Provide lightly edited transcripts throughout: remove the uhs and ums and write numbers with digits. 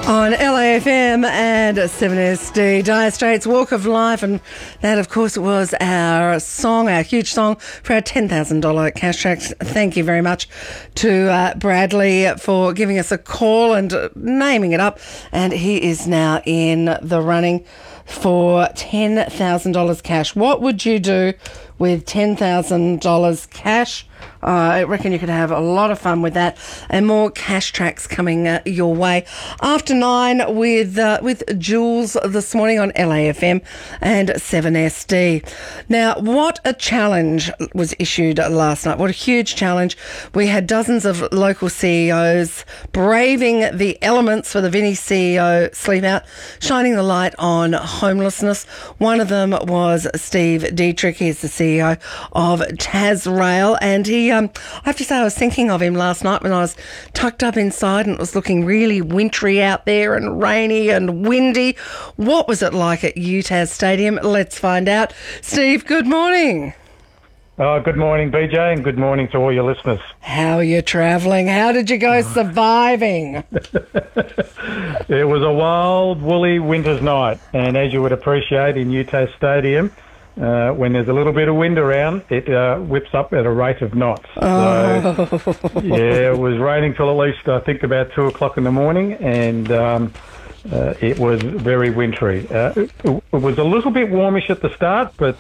On LAFM and 7SD, Dire Straits, Walk of Life, and that, of course, was our song, our huge song for our $10,000 cash tracks. Thank you very much to Bradley for giving us a call and naming it up, and he is now in the running for $10,000 cash. What would you do with $10,000 cash? I reckon you could have a lot of fun with that, and more cash tracks coming your way. After 9 with Jules this morning on LAFM and 7SD. Now, what a challenge was issued last night. What a huge challenge. We had dozens of local CEOs braving the elements for the Vinnie CEO Sleep Out, shining the light on homelessness. One of them was Steve Dietrich. He's the CEO of Tasrail, and I have to say, I was thinking of him last night when I was tucked up inside and it was looking really wintry out there and rainy and windy. What was it like at UTAS Stadium? Let's find out. Steve, good morning. Good morning, BJ, and good morning to all your listeners. How are you travelling? How did you go surviving? It was a wild, woolly winter's night, and as you would appreciate in UTAS Stadium, when there's a little bit of wind around, it whips up at a rate of knots. So, yeah, it was raining till at least, I think, about 2 o'clock in the morning, and it was very wintry. It was a little bit warmish at the start, but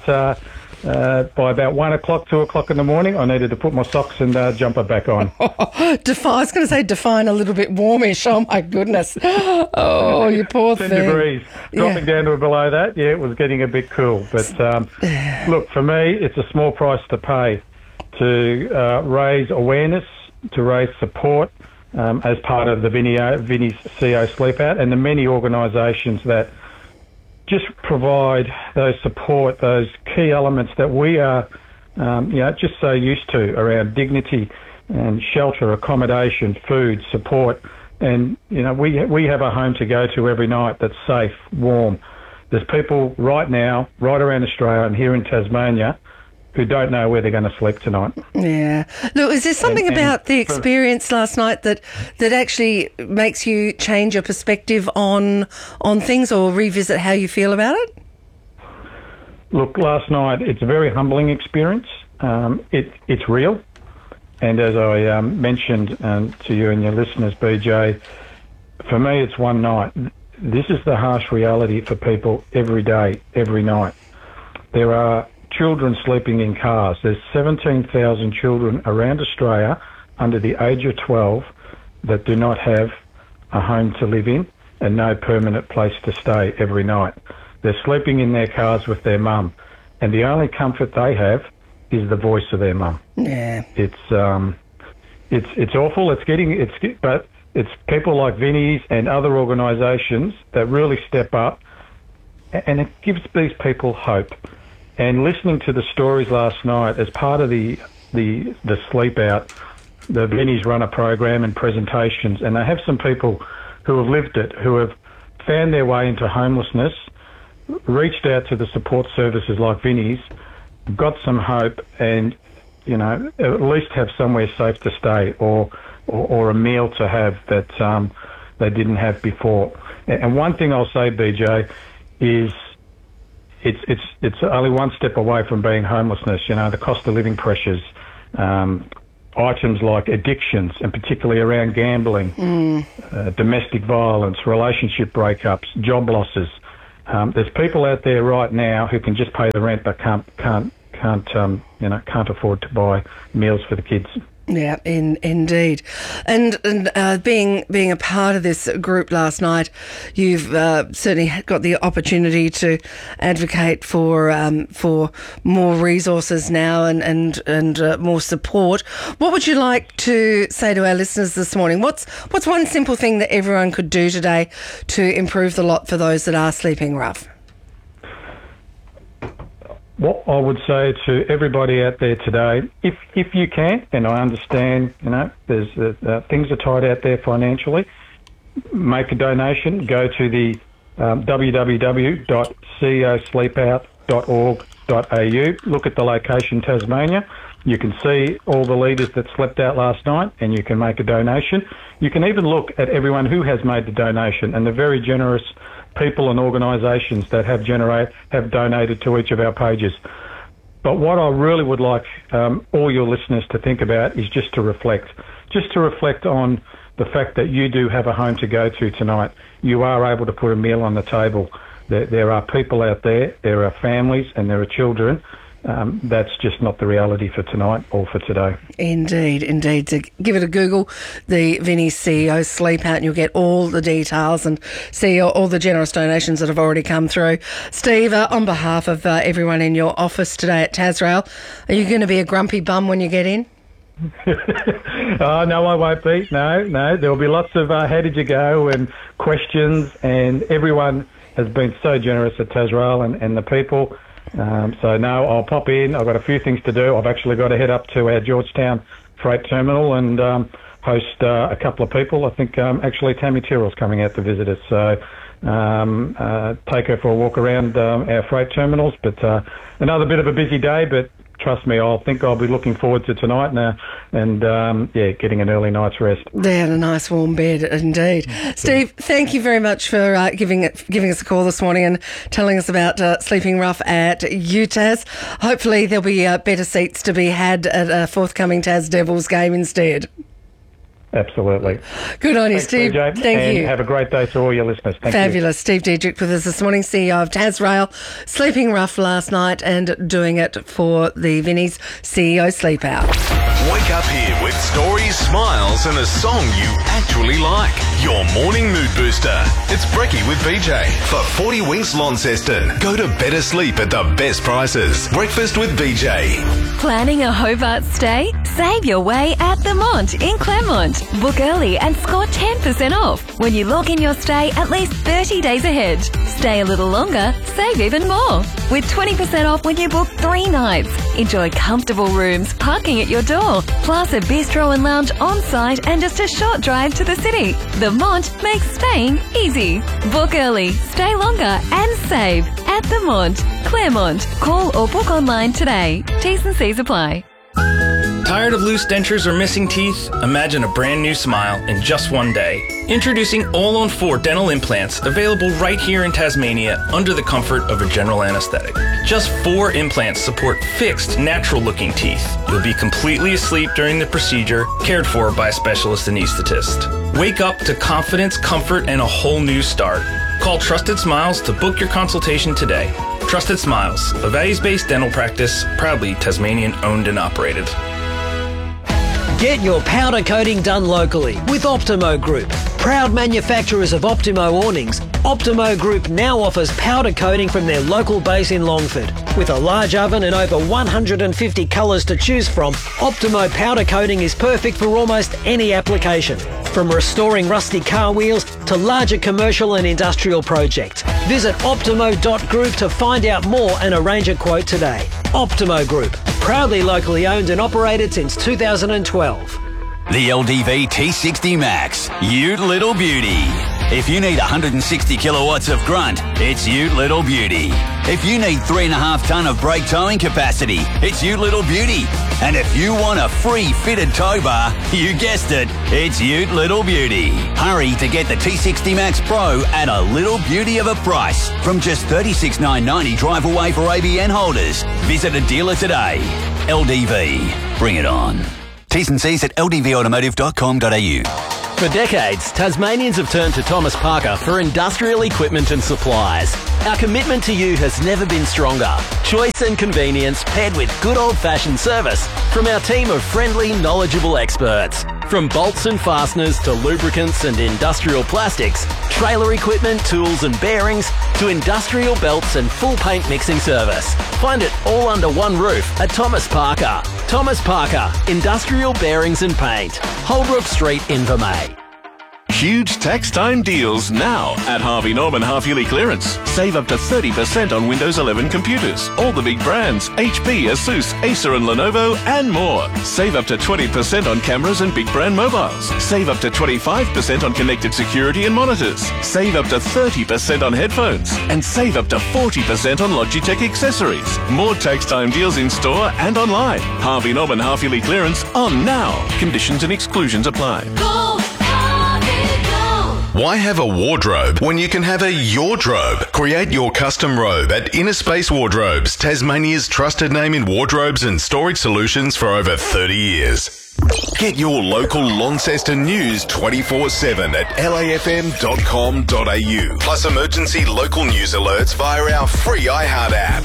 by about 1 o'clock, 2 o'clock in the morning, I needed to put my socks and jumper back on. I was going to say define a little bit warmish. Oh, my goodness. Oh, you poor 10 thing. degrees. Dropping down to below that, yeah, it was getting a bit cool. But look, for me, it's a small price to pay to raise awareness, to raise support as part of the Vinnie's CEO Sleep Out, and the many organisations that just provide those support, those key elements that we are, just so used to around dignity and shelter, accommodation, food, support. And, we have a home to go to every night that's safe, warm. There's people right now, right around Australia and here in Tasmania, who don't know where they're going to sleep tonight. Yeah. Look, is there something about the experience last night that actually makes you change your perspective on things or revisit how you feel about it? Look, last night, it's a very humbling experience. It's real. And as I mentioned to you and your listeners, BJ, for me, it's one night. This is the harsh reality for people every day, every night. There are children sleeping in cars. There's 17,000 children around Australia under the age of 12 that do not have a home to live in and no permanent place to stay every night. They're sleeping in their cars with their mum, and the only comfort they have is the voice of their mum. Yeah. It's awful. But it's people like Vinnie's and other organisations that really step up, and it gives these people hope. And listening to the stories last night as part of the Sleep Out, the Vinnie's run a program and presentations, and they have some people who have lived it, who have found their way into homelessness, reached out to the support services like Vinnie's, got some hope, and at least have somewhere safe to stay or a meal to have that they didn't have before. And one thing I'll say, BJ, is it's only one step away from being homelessness. The cost of living pressures, items like addictions, and particularly around gambling, domestic violence, relationship breakups, job losses. There's people out there right now who can just pay the rent but can't afford to buy meals for the kids. Yeah, indeed. And being a part of this group last night, you've certainly got the opportunity to advocate for more resources now and more support. What would you like to say to our listeners this morning? What's one simple thing that everyone could do today to improve the lot for those that are sleeping rough? What I would say to everybody out there today, if you can, and I understand, there's things are tight out there financially, make a donation. Go to the www.ceosleepout.org.au. Look at the location, Tasmania. You can see all the leaders that slept out last night, and you can make a donation. You can even look at everyone who has made the donation and the very generous people and organisations that have donated to each of our pages. But what I really would like all your listeners to think about is just to reflect on the fact that you do have a home to go to tonight. You are able to put a meal on the table. There are people out there, there are families, and there are children. That's just not the reality for tonight or for today. Indeed. So give it a Google, the Vinnie's CEO Sleep Out, and you'll get all the details and see all the generous donations that have already come through. Steve, on behalf of everyone in your office today at Tasrail, are you going to be a grumpy bum when you get in? Oh, no, I won't be. No. There'll be lots of how did you go and questions, and everyone has been so generous at Tasrail and the people. So, no, I'll pop in. I've got a few things to do. I've actually got to head up to our Georgetown freight terminal and host a couple of people. I think actually Tammy Tyrrell's coming out to visit us. So take her for a walk around our freight terminals. But another bit of a busy day, but trust me, I'll be looking forward to tonight and getting an early night's rest. They had a nice warm bed, indeed. Steve, thank you very much for giving us a call this morning and telling us about sleeping rough at UTAS. Hopefully there'll be better seats to be had at a forthcoming Tas Devils game instead. Absolutely. Good on you, Steve. BJ, Thank you. Have a great day to all your listeners. Thank Fabulous. You. Steve Diedrich with us this morning, CEO of Tasrail, sleeping rough last night and doing it for the Vinnie's CEO Sleep Out. Wake up here with stories, smiles and a song you actually like. Your morning mood booster. It's Brekkie with BJ. For 40 Winks Launceston. Go to better sleep at the best prices. Breakfast with BJ. Planning a Hobart stay? Save your way at The Mont in Claremont. Book early and score 10% off when you lock in your stay at least 30 days ahead. Stay a little longer, save even more. With 20% off when you book 3 nights. Enjoy comfortable rooms, parking at your door, plus a bistro and lounge on site and just a short drive to the city. The Mont makes staying easy. Book early, stay longer and save at The Mont, Claremont. Call or book online today. T's and C's apply. Tired of loose dentures or missing teeth? Imagine a brand new smile in just one day. Introducing All-on-4 dental implants, available right here in Tasmania under the comfort of a general anesthetic. Just 4 implants support fixed, natural-looking teeth. You'll be completely asleep during the procedure, cared for by a specialist anaesthetist. Wake up to confidence, comfort, and a whole new start. Call Trusted Smiles to book your consultation today. Trusted Smiles, a values-based dental practice, proudly Tasmanian owned and operated. Get your powder coating done locally with Optimo Group. Proud manufacturers of Optimo awnings, Optimo Group now offers powder coating from their local base in Longford. With a large oven and over 150 colours to choose from, Optimo powder coating is perfect for almost any application. From restoring rusty car wheels to larger commercial and industrial projects. Visit optimo.group to find out more and arrange a quote today. Optimo Group, proudly locally owned and operated since 2012. The LDV T60 Max, Ute Little Beauty. If you need 160 kilowatts of grunt, it's Ute Little Beauty. If you need 3.5 tonne of brake towing capacity, it's Ute Little Beauty. And if you want a free fitted tow bar, you guessed it, it's Ute Little Beauty. Hurry to get the T60 Max Pro at a little beauty of a price from just $36,990 drive away for ABN holders. Visit a dealer today. LDV, bring it on. T's and C's at ldvautomotive.com.au. For decades, Tasmanians have turned to Thomas Parker for industrial equipment and supplies. Our commitment to you has never been stronger. Choice and convenience paired with good old-fashioned service from our team of friendly, knowledgeable experts. From bolts and fasteners to lubricants and industrial plastics, trailer equipment, tools and bearings, to industrial belts and full paint mixing service. Find it all under one roof at Thomas Parker. Thomas Parker, Industrial Bearings and Paint. Holbrook Street, Invermay. Huge tax time deals now at Harvey Norman half-yearly clearance. Save up to 30% on Windows 11 computers. All the big brands, HP, Asus, Acer and Lenovo, and more. Save up to 20% on cameras and big brand mobiles. Save up to 25% on connected security and monitors. Save up to 30% on headphones. And save up to 40% on Logitech accessories. More tax time deals in store and online. Harvey Norman half-yearly clearance on now. Conditions and exclusions apply. Why have a wardrobe when you can have a yardrobe? Create your custom robe at Inner Space Wardrobes, Tasmania's trusted name in wardrobes and storage solutions for over 30 years. Get your local Launceston news 24/7 at lafm.com.au. Plus emergency local news alerts via our free iHeart app.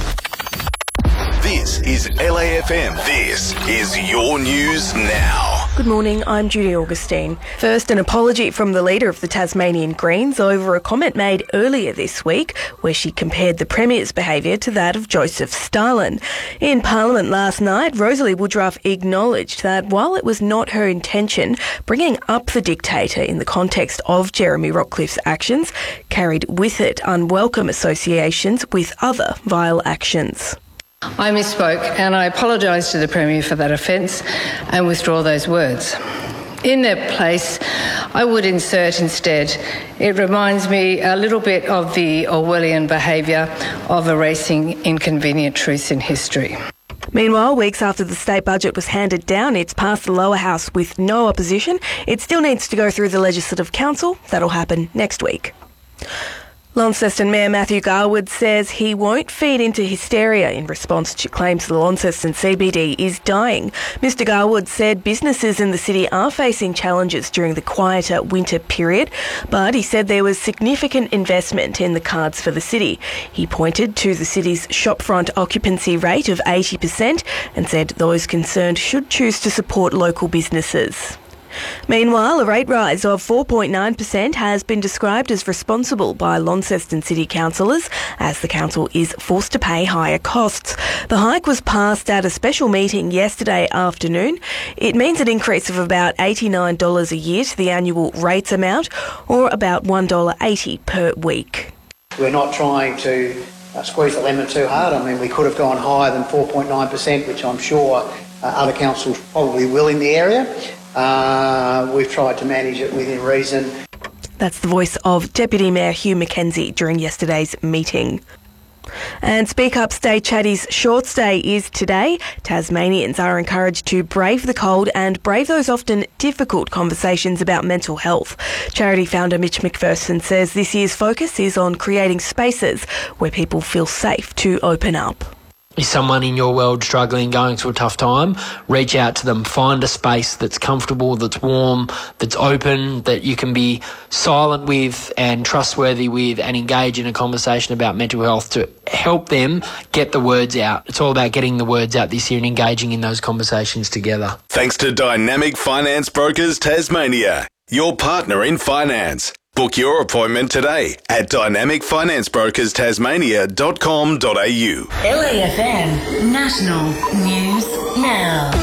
This is LAFM. This is your news now. Good morning, I'm Judy Augustine. First, an apology from the leader of the Tasmanian Greens over a comment made earlier this week where she compared the Premier's behaviour to that of Joseph Stalin. In Parliament last night, Rosalie Woodruff acknowledged that while it was not her intention, bringing up the dictator in the context of Jeremy Rockliff's actions carried with it unwelcome associations with other vile actions. I misspoke and I apologise to the Premier for that offence and withdraw those words. In their place, I would insert instead, it reminds me a little bit of the Orwellian behaviour of erasing inconvenient truths in history. Meanwhile, weeks after the state budget was handed down, it's passed the lower house with no opposition. It still needs to go through the Legislative Council. That'll happen next week. Launceston Mayor Matthew Garwood says he won't feed into hysteria in response to claims the Launceston CBD is dying. Mr Garwood said businesses in the city are facing challenges during the quieter winter period, but he said there was significant investment in the cards for the city. He pointed to the city's shopfront occupancy rate of 80% and said those concerned should choose to support local businesses. Meanwhile, a rate rise of 4.9% has been described as responsible by Launceston City councillors as the council is forced to pay higher costs. The hike was passed at a special meeting yesterday afternoon. It means an increase of about $89 a year to the annual rates amount, or about $1.80 per week. We're not trying to squeeze the lemon too hard. I mean, we could have gone higher than 4.9%, which I'm sure other councils probably will in the area. We've tried to manage it within reason. That's the voice of Deputy Mayor Hugh McKenzie during yesterday's meeting. And Speak Up Stay Chatty's short stay is today. Tasmanians are encouraged to brave the cold and brave those often difficult conversations about mental health. Charity founder Mitch McPherson says this year's focus is on creating spaces where people feel safe to open up. Is someone in your world struggling, going through a tough time? Reach out to them. Find a space that's comfortable, that's warm, that's open, that you can be silent with and trustworthy with, and engage in a conversation about mental health to help them get the words out. It's all about getting the words out this year and engaging in those conversations together. Thanks to Dynamic Finance Brokers Tasmania, your partner in finance. Book your appointment today at dynamicfinancebrokerstasmania.com.au. LAFM National News Now.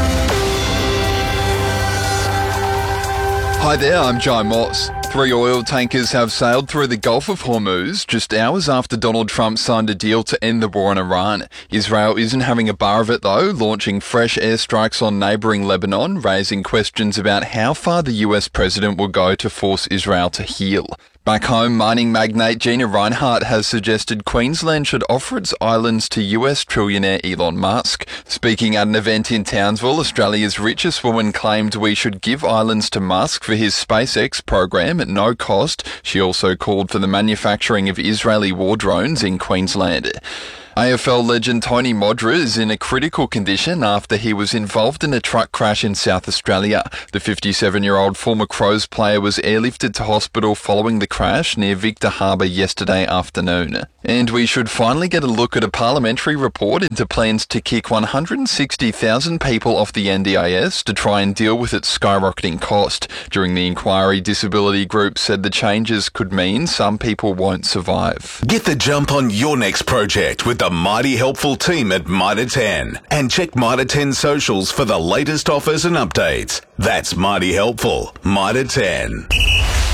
Hi there, I'm Jai Moss. 3 oil tankers have sailed through the Gulf of Hormuz just hours after Donald Trump signed a deal to end the war in Iran. Israel isn't having a bar of it though, launching fresh airstrikes on neighbouring Lebanon, raising questions about how far the US president will go to force Israel to heal. Back home, mining magnate Gina Rinehart has suggested Queensland should offer its islands to US trillionaire Elon Musk. Speaking at an event in Townsville, Australia's richest woman claimed we should give islands to Musk for his SpaceX program at no cost. She also called for the manufacturing of Israeli war drones in Queensland. AFL legend Tony Modra is in a critical condition after he was involved in a truck crash in South Australia. The 57-year-old former Crows player was airlifted to hospital following the crash near Victor Harbour yesterday afternoon. And we should finally get a look at a parliamentary report into plans to kick 160,000 people off the NDIS to try and deal with its skyrocketing cost. During the inquiry, disability groups said the changes could mean some people won't survive. Get the jump on your next project with the mighty helpful team at Mitre 10. And check Mitre 10 socials for the latest offers and updates. That's mighty helpful. Mitre 10.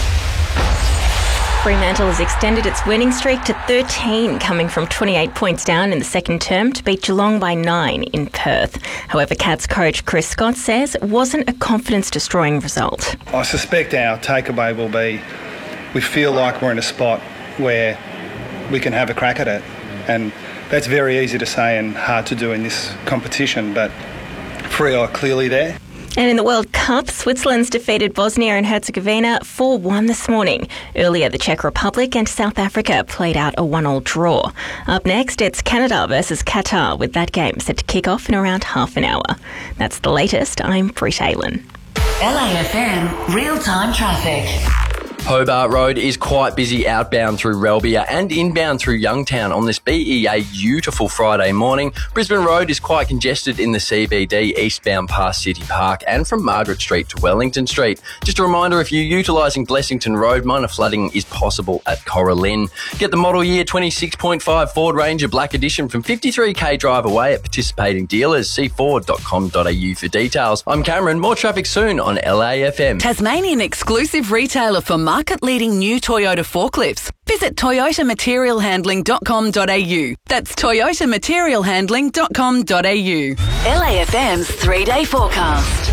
Fremantle has extended its winning streak to 13, coming from 28 points down in the second term to beat Geelong by 9 in Perth. However, Cats coach Chris Scott says it wasn't a confidence-destroying result. I suspect our takeaway will be we feel like we're in a spot where we can have a crack at it. And that's very easy to say and hard to do in this competition, but Freo are clearly there. And in the World Cup, Switzerland's defeated Bosnia and Herzegovina 4-1 this morning. Earlier, the Czech Republic and South Africa played out a 1-1 draw. Up next, it's Canada versus Qatar, with that game set to kick off in around half an hour. That's the latest. I'm Britt Aylan. LAFM real-time traffic. Hobart Road is quite busy outbound through Relbia and inbound through Youngtown on this BEA beautiful Friday morning. Brisbane Road is quite congested in the CBD eastbound past City Park and from Margaret Street to Wellington Street. Just a reminder, if you're utilising Blessington Road, minor flooding is possible at Coralyn. Get the model year 26.5 Ford Ranger Black Edition from 53k drive away at participating dealers. See ford.com.au for details. I'm Cameron. More traffic soon on LAFM. Tasmanian exclusive retailer for market-leading new Toyota forklifts. Visit toyotamaterialhandling.com.au. That's toyotamaterialhandling.com.au. LAFM's 3-day forecast.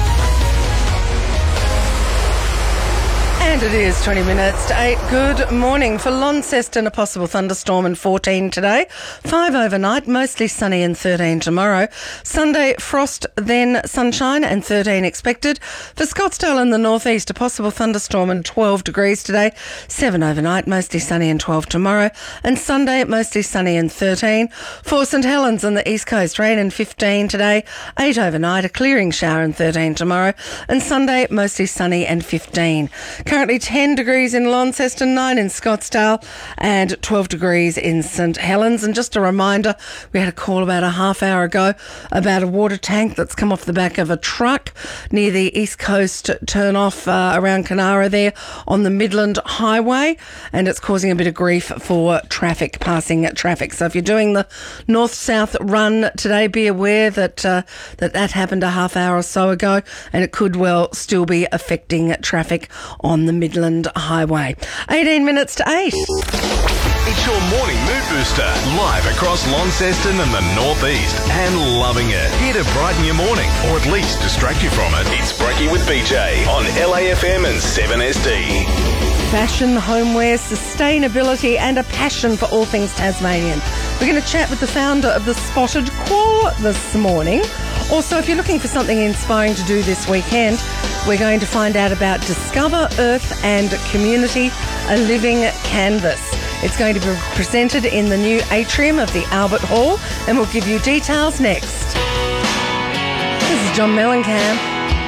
And it is 20 minutes to 8. Good morning. For Launceston, a possible thunderstorm and 14 today. 5 overnight, mostly sunny and 13 tomorrow. Sunday, frost, then sunshine and 13 expected. For Scottsdale in the northeast, a possible thunderstorm and 12 degrees today. 7 overnight, mostly sunny and 12 tomorrow. And Sunday, mostly sunny and 13. For St Helens on the east coast, rain and 15 today. 8 overnight, a clearing shower and 13 tomorrow. And Sunday, mostly sunny and 15. Currently 10 degrees in Launceston, 9 in Scottsdale and 12 degrees in St Helens. And just a reminder, we had a call about a half hour ago about a water tank that's come off the back of a truck near the East Coast turn-off around Kanara there on the Midland Highway, and it's causing a bit of grief for traffic, passing traffic. So if you're doing the north-south run today, be aware that that happened a half hour or so ago, and it could well still be affecting traffic on the Midland Highway. 18 minutes to 8. It's your morning mood booster, live across Launceston and the northeast, and loving it. Here to brighten your morning, or at least distract you from it. It's Brekkie with BJ on LAFM and 7SD. Fashion, homeware, sustainability and a passion for all things Tasmanian. We're going to chat with the founder of the Spotted Quaw this morning. Also, if you're looking for something inspiring to do this weekend, we're going to find out about Discover Earth and Community, a living canvas. It's going to be presented in the new atrium of the Albert Hall, and we'll give you details next. This is John Mellencamp.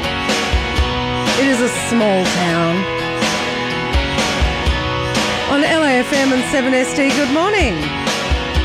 It is a small town. On LAFM and 7SD, good morning.